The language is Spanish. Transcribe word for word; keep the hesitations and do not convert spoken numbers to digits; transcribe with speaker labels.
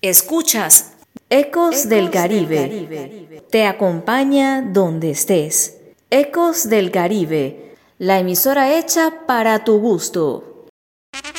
Speaker 1: Escuchas Ecos del Caribe. Te acompaña donde estés. Ecos del Caribe, la emisora hecha para tu gusto.